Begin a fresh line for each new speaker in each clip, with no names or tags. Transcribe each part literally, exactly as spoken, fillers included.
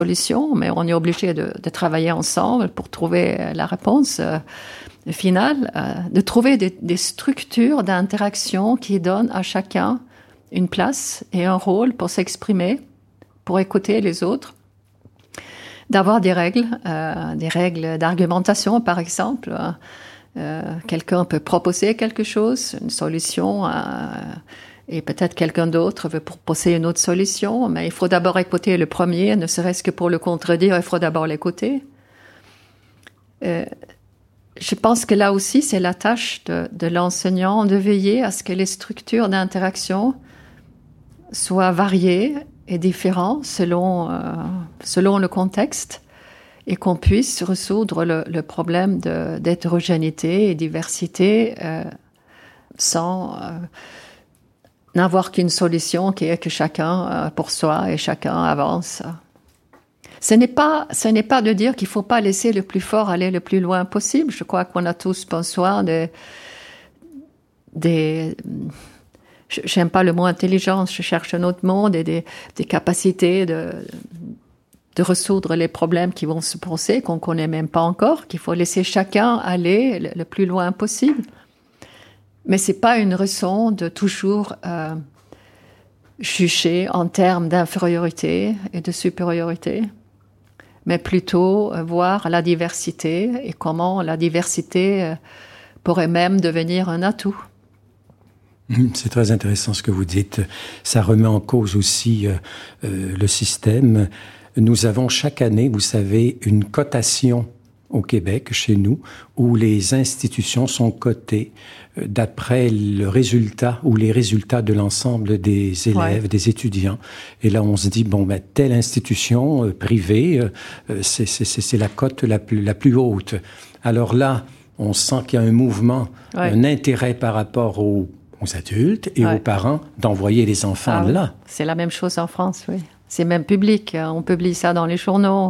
solution, mais on est obligé de, de travailler ensemble pour trouver la réponse euh, finale, euh, de trouver des, des structures d'interaction qui donnent à chacun une place et un rôle pour s'exprimer, pour écouter les autres, d'avoir des règles, euh, des règles d'argumentation, par exemple. Euh, quelqu'un peut proposer quelque chose, une solution, euh, et peut-être quelqu'un d'autre veut proposer une autre solution, mais il faut d'abord écouter le premier, ne serait-ce que pour le contredire, il faut d'abord l'écouter. Euh, je pense que là aussi, c'est la tâche de, de l'enseignant de veiller à ce que les structures d'interaction soient variées et différentes selon, euh, selon le contexte, et qu'on puisse résoudre le, le problème de, d'hétérogénéité et diversité euh, sans euh, n'avoir qu'une solution qui est que chacun euh, pour soi et chacun avance. Ce n'est pas, ce n'est pas de dire qu'il ne faut pas laisser le plus fort aller le plus loin possible. Je crois qu'on a tous besoin de, des... J'aime pas le mot intelligence, je cherche un autre mot, des, des, des capacités de, de résoudre les problèmes qui vont se poser, qu'on ne connaît même pas encore, qu'il faut laisser chacun aller le, le plus loin possible. Mais c'est pas une raison de toujours euh, juger en termes d'infériorité et de supériorité, mais plutôt euh, voir la diversité et comment la diversité euh, pourrait même devenir un atout.
C'est très intéressant ce que vous dites. Ça remet en cause aussi euh, euh, le système. Nous avons chaque année, vous savez, une cotation au Québec, chez nous, où les institutions sont cotées d'après le résultat ou les résultats de l'ensemble des élèves, ouais. des étudiants. Et là, on se dit, bon, ben, telle institution euh, privée, euh, c'est, c'est, c'est la cote la plus, la plus haute. Alors là, on sent qu'il y a un mouvement, ouais. un intérêt par rapport aux, aux adultes et ouais. aux parents d'envoyer les enfants ah, là.
C'est la même chose en France, oui. C'est même public. On publie ça dans les journaux.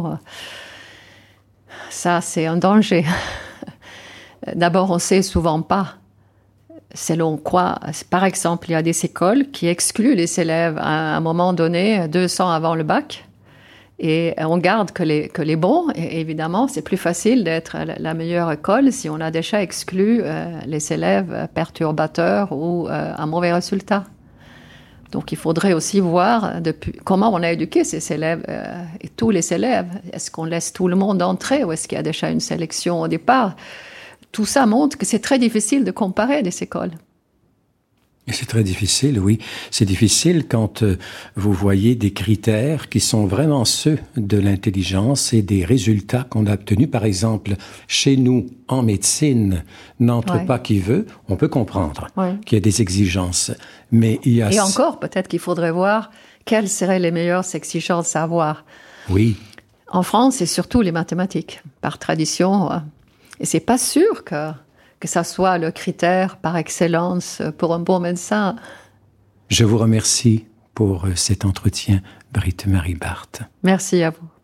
Ça, c'est un danger. D'abord, on ne sait souvent pas selon quoi. Par exemple, il y a des écoles qui excluent les élèves à un moment donné, deux ans avant le bac, et on garde que les, que les bons. Et évidemment, c'est plus facile d'être la meilleure école si on a déjà exclu euh, les élèves perturbateurs ou euh, un mauvais résultat. Donc, il faudrait aussi voir depuis, comment on a éduqué ces élèves euh, et tous les élèves. Est-ce qu'on laisse tout le monde entrer ou est-ce qu'il y a déjà une sélection au départ? Tout ça montre que c'est très difficile de comparer des écoles.
Et c'est très difficile, oui. C'est difficile quand euh, vous voyez des critères qui sont vraiment ceux de l'intelligence et des résultats qu'on a obtenus. Par exemple, chez nous, en médecine, n'entre ouais. pas qui veut. On peut comprendre ouais. qu'il y a des exigences. Mais il y a...
Et encore, peut-être qu'il faudrait voir quelles seraient les meilleures exigences à avoir.
Oui.
En France, c'est surtout les mathématiques, par tradition. Et c'est pas sûr que... que ça soit le critère par excellence pour un bon médecin.
Je vous remercie pour cet entretien, Britt-Marie Barthes.
Merci à vous.